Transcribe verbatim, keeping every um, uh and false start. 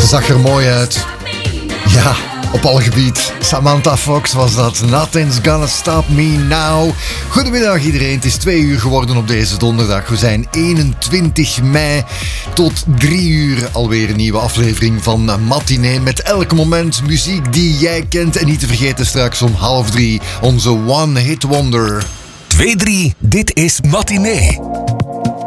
zag er mooi uit. Ja, op alle gebied. Samantha Fox was dat. Nothing's gonna stop me now. Goedemiddag iedereen. Het is twee uur geworden op deze donderdag. We zijn eenentwintig mei. Tot drie uur alweer een nieuwe aflevering van Matinee. Met elk moment muziek die jij kent. En niet te vergeten straks om half drie onze One Hit Wonder. twee drie, dit is Matinee.